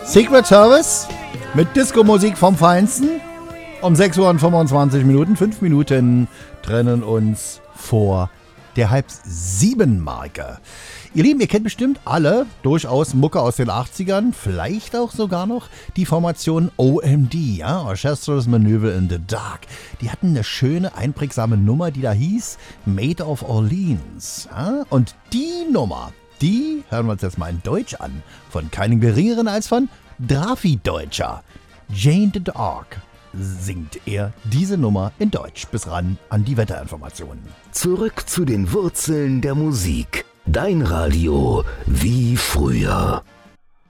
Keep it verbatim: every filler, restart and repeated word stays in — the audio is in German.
Secret Service mit Disco-Musik vom Feinsten. Um sechs Uhr und fünfundzwanzig Minuten, fünf Minuten trennen uns vor der halb sieben Marke. Ihr Lieben, ihr kennt bestimmt alle durchaus Mucke aus den achtzigern, vielleicht auch sogar noch die Formation O M D, ja? Orchestra's Maneuver in the Dark. Die hatten eine schöne, einprägsame Nummer, die da hieß Maid of Orleans. Ja? Und die Nummer, die hören wir uns jetzt mal in Deutsch an, von keinem geringeren als von Drafi Deutscher. Jane the Dark singt er diese Nummer in Deutsch. Bis ran an die Wetterinformationen. Zurück zu den Wurzeln der Musik. Dein Radio wie früher.